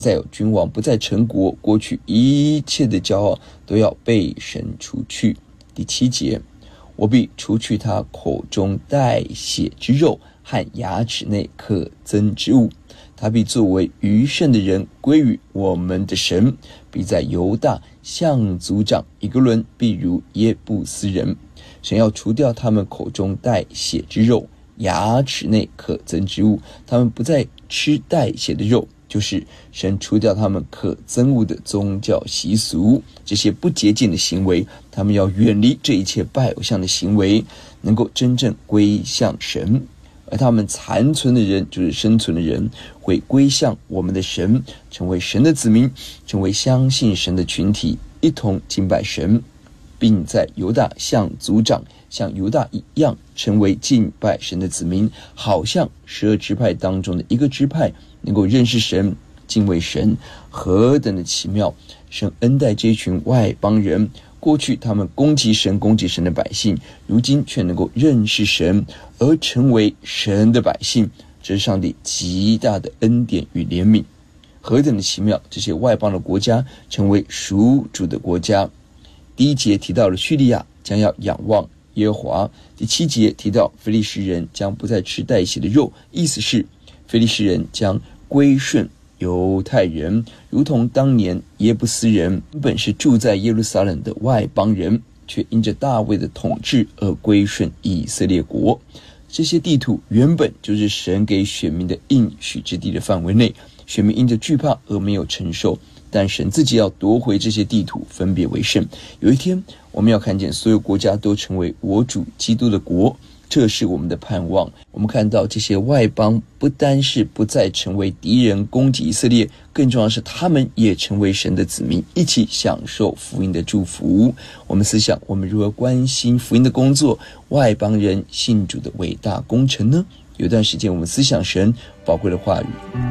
再有君王，不再成国，过去一切的骄傲都要被神除去。第7节，我必除去他口中带血之肉和牙齿内可憎之物，他必作为余剩的人归于我们的神，必在犹大向族长以革伦必如耶布斯人。神要除掉他们口中带血之肉，牙齿内可憎之物，他们不再吃带血的肉，就是神除掉他们可憎恶的宗教习俗，这些不洁净的行为，他们要远离这一切拜偶像的行为，能够真正归向神。而他们残存的人，就是生存的人，会归向我们的神，成为神的子民，成为相信神的群体，一同敬拜神，并在犹大像族长像犹大一样成为敬拜神的子民，好像12支派当中的一个支派能够认识神，敬畏神，何等的奇妙！神恩待这群外邦人，过去他们攻击神的百姓，如今却能够认识神而成为神的百姓，这是上帝极大的恩典与怜悯，何等的奇妙！这些外邦的国家成为属主的国家。第1节提到了叙利亚将要仰望耶和华，第7节提到非利士人将不再吃带血的肉，意思是非利士人将归顺犹太人，如同当年耶布斯人原本是住在耶路撒冷的外邦人，却因着大卫的统治而归顺以色列国。这些地土原本就是神给选民的应许之地的范围内，选民因着惧怕而没有承受，但神自己要夺回这些地土，分别为圣。有一天我们要看见所有国家都成为我主基督的国，这是我们的盼望。我们看到这些外邦不单是不再成为敌人攻击以色列，更重要的是他们也成为神的子民，一起享受福音的祝福。我们思想，我们如何关心福音的工作，外邦人信主的伟大工程呢？有段时间我们思想神宝贵的话语。